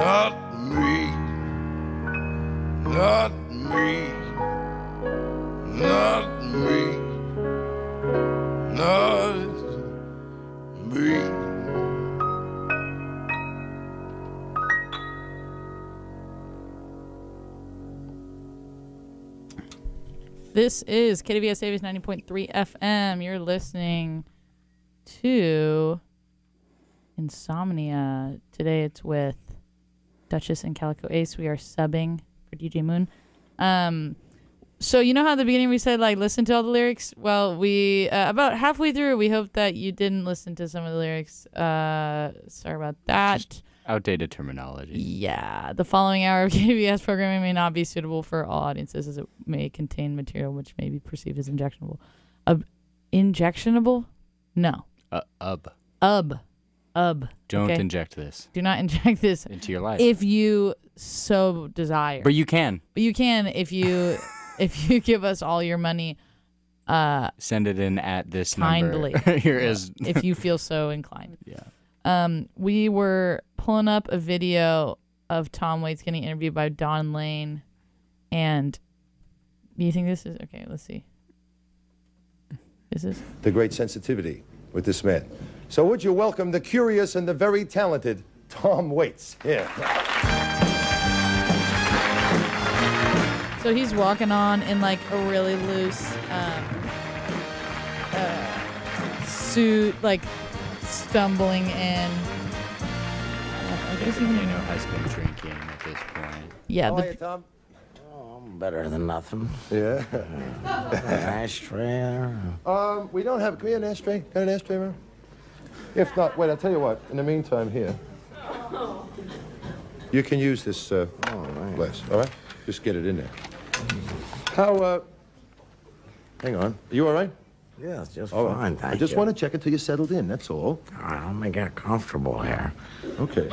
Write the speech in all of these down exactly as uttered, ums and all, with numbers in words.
Not me. Not me. Not me. Not me. This is K D V S Davis ninety point three F M. You're listening to Insomnia. Today it's with Duchess and Calico Ace. We are subbing for D J Moon. Um, so you know how at the beginning we said, like, listen to all the lyrics? Well, we, uh, about halfway through, we hope that you didn't listen to some of the lyrics. Uh, sorry about that. Just outdated terminology. Yeah. The following hour of K D V S programming may not be suitable for all audiences as it may contain material which may be perceived as injectionable. Uh, injectionable? No. Uh, ub. Ub. Ub. Don't okay? inject this. Do not inject this into your life. if you so desire. But you can. But you can if you if you give us all your money. Uh, Send it in at this kindly. number. Here is if you feel so inclined. Yeah. Um, we were pulling up a video of Tom Waits getting interviewed by Don Lane, and do you think this is okay? Let's see. This is the great sensitivity with this man. So would you welcome the curious and the very talented Tom Waits? Yeah. So he's walking on in like a really loose um, uh, suit, like stumbling in. I guess even you know has been drinking at this point. Yeah. How the, are you, Tom? Oh, I'm better than nothing. Yeah. An ashtray there? Um, we don't have. Can we have an ashtray? Got an ashtray around? If not, wait. I'll tell you what. In the meantime, here. You can use this uh, Oh, right. glass. All right. Just get it in there. How? Uh, hang on. Are you all right? Yeah, it's just All fine, right. thank I just you. want to check until you're settled in. That's all. All right, let me get comfortable here. Okay.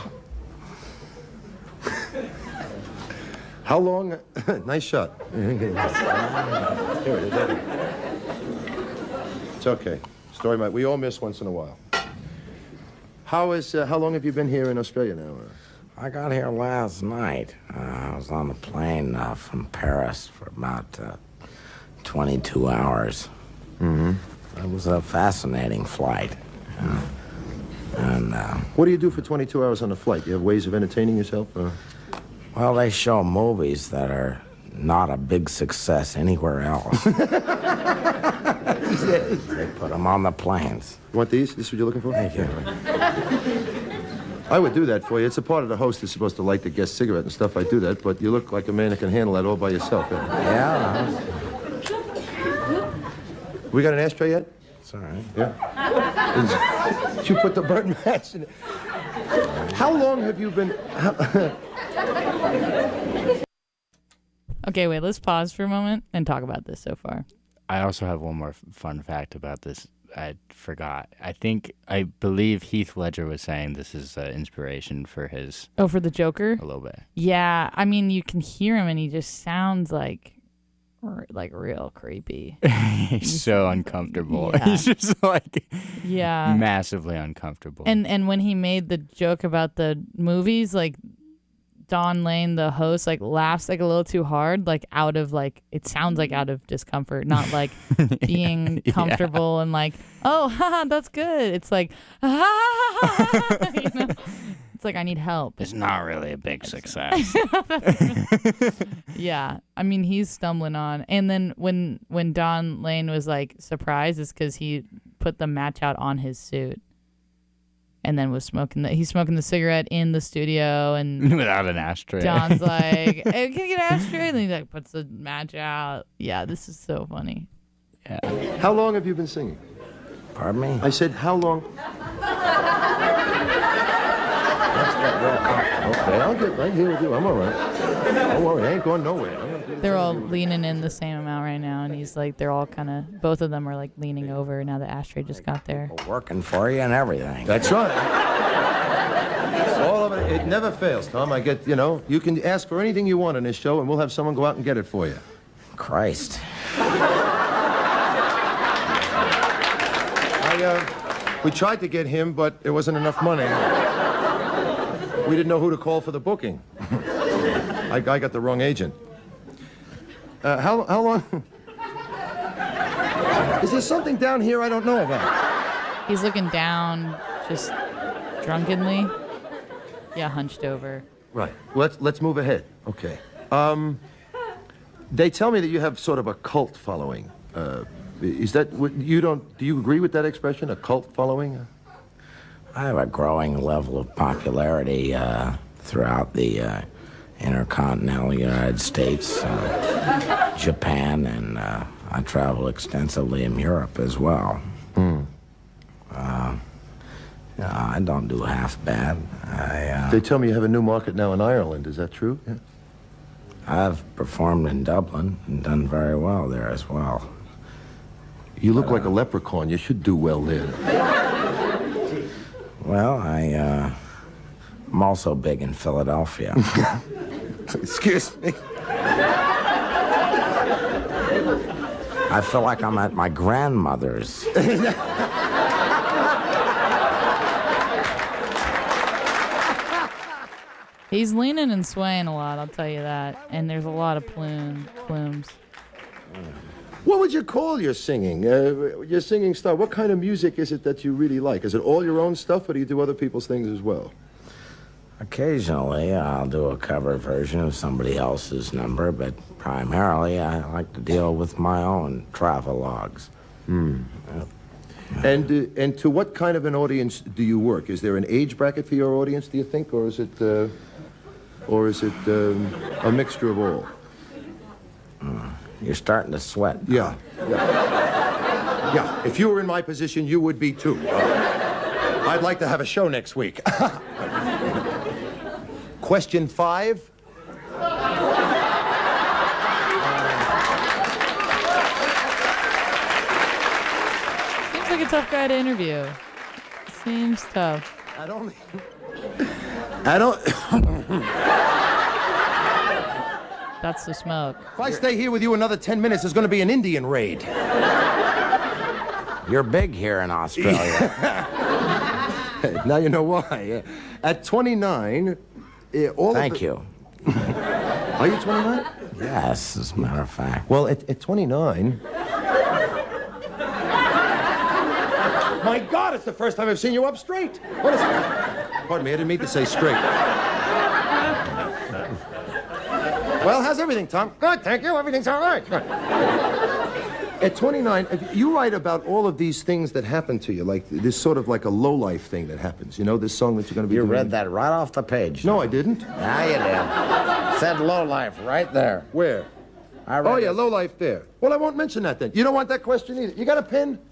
How long? Nice shot. Here it is. There it is. It's okay. Story might. We all miss once in a while. How is? Uh, how long have you been here in Australia now? I got here last night. Uh, I was on the plane uh, from Paris for about uh, twenty-two hours. Mm-hmm. It was a fascinating flight. Uh, and, uh, What do you do for twenty-two hours on a flight? You have ways of entertaining yourself? Or? well, they show movies that are not a big success anywhere else. They put them on the planes. You want these? This is what you're looking for? Thank you. I would do that for you. It's a part of the host is supposed to light the guest cigarette and stuff. I do that, but you look like a man that can handle that all by yourself. Yeah. Yeah, We got an ashtray yet? it's all right. Yeah. Did you put the burnt match in it? How long have you been... How, okay, wait. Let's pause for a moment and talk about this so far. I also have one more f- fun fact about this. I forgot. I think, I believe Heath Ledger was saying this is uh, inspiration for his... Oh, for the Joker? A little bit. Yeah, I mean, you can hear him, and he just sounds like, r- like real creepy. He's so uncomfortable. Yeah. He's just like Yeah. massively uncomfortable. And and when he made the joke about the movies, like Don Lane, the host, like laughs like a little too hard, like out of like it sounds like out of discomfort, not like being comfortable and like, oh, haha, that's good. It's like, ha ha ha ha. You know? It's like I need help. It's not really a big success. Yeah, I mean he's stumbling on, and then when when Don Lane was like surprised, it's because he put the match out on his suit, and then was smoking the he's smoking the cigarette in the studio, and Without an ashtray. Don's like, hey, can you get an ashtray? And then he like puts the match out. Yeah, this is so funny. Yeah. how long have you been singing? Pardon me? I said, how long? Let's get real comfortable. Okay, I'll get right here with you. I'm all right. Don't worry, I ain't going nowhere. I'm gonna do this They're all interview. leaning in the same amount right now, and he's like, they're all kind of, both of them are like leaning over. Now the ashtray just got there. Working for you and everything. That's right. All of it, it never fails, Tom. I get, you know, you can ask for anything you want in this show, and we'll have someone go out and get it for you. Christ. I, uh, we tried to get him, but it wasn't enough money. we didn't know who to call for the booking. I, I got the wrong agent. Uh, how, how long? Is there something down here I don't know about? He's looking down, just drunkenly. Yeah, hunched over. Right. Let's let's move ahead. Okay. Um, they tell me that you have sort of a cult following. Uh, is that what you don't? Do you agree with that expression, a cult following? I have a growing level of popularity uh, throughout the uh, intercontinental United States, uh, Japan, and uh, I travel extensively in Europe as well. Hmm. Uh, I don't do half bad. I, uh, They tell me you have a new market now in Ireland. Is that true? Yeah. I've performed in Dublin and done very well there as well. You look uh, like a leprechaun. You should do well there. Well, I, uh, I'm also big in Philadelphia. Excuse me. I feel like I'm at my grandmother's. He's leaning and swaying a lot, I'll tell you that. And there's a lot of plume, plumes. What would you call your singing? Uh, your singing style. What kind of music is it that you really like? Is it all your own stuff, or do you do other people's things as well? Occasionally, I'll do a cover version of somebody else's number, but primarily, I like to deal with my own travelogues. Hmm. And uh, and to what kind of an audience do you work? Is there an age bracket for your audience, do you think, or is it, uh, or is it um, a mixture of all? Uh, you're starting to sweat. Yeah. Yeah. Yeah. If you were in my position, you would be too. Uh, I'd like to have a show next week. Question five. Seems like a tough guy to interview. Seems tough. I don't. I don't. That's the smoke. If I stay here with you another ten minutes, there's going to be an Indian raid. You're big here in Australia. Now you know why. At twenty-nine, uh, all Thank of the... you. Are you twenty-nine? Yes, as a matter of fact. Well, at, at twenty-nine... My God, it's the first time I've seen you up straight. What is it? Pardon me, I didn't mean to say straight. Well, how's everything, Tom? Good, thank you. Everything's all right. Good. At twenty-nine, you write about all of these things that happen to you, like this sort of like a low-life thing that happens. You know, this song that you're going to be You doing. read that right off the page. No, I didn't. Yeah, you did. Said low life right there. Where? I read Oh, yeah, it. low life there. Well, I won't mention that then. You don't want that question either. You got a pen?